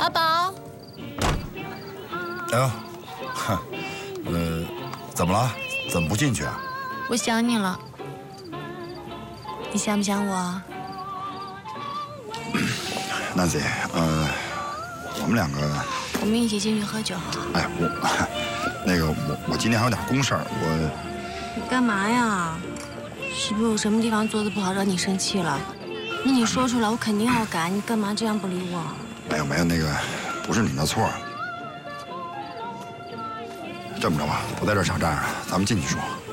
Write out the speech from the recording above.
阿宝。 哎呦，哼，怎么了？怎么不进去啊？ 我想你了。你想不想我 ？Nancy，我们两个， 我们一起进去喝酒。 哎，我今天还有点公事儿， 你干嘛呀？是不是有什么地方做的不好让你生气了？那你说出来，我肯定要改。你干嘛这样不理我？ 没有，不是你的错。这么着吧，我在这儿想站着，咱们进去说。